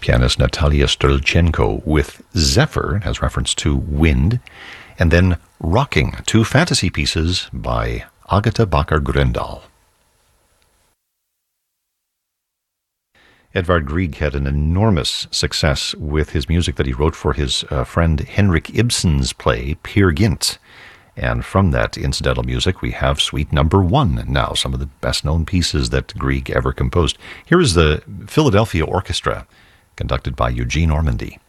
pianist Natalia Strelchenko with Zephyr, has reference to wind, and then Rocking, two fantasy pieces by Agatha Bakker-Grøndahl. Edvard Grieg had an enormous success with his music that he wrote for his friend Henrik Ibsen's play Peer Gynt. And from that incidental music, we have Suite Number 1 now, some of the best-known pieces that Grieg ever composed. Here is the Philadelphia Orchestra, conducted by Eugene Ormandy.